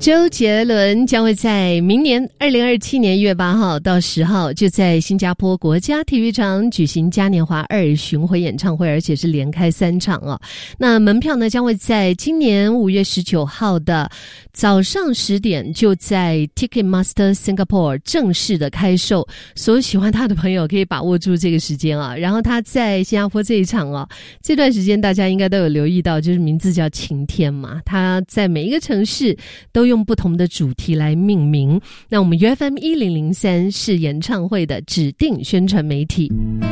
周杰伦将会在明年2027年1月8号到10号就在新加坡国家体育场举行嘉年华2巡回演唱会，而且是连开3场哦。那门票呢将会在今年5月19号的早上10点就在 Ticketmaster Singapore 正式的开售，所有喜欢他的朋友可以把握住这个时间啊。然后他在新加坡这一场哦，这段时间大家应该都有留意到，就是名字叫晴天嘛，他在每一个城市都用不同的主题来命名。那我们 UFM 1003是演唱会的指定宣传媒体。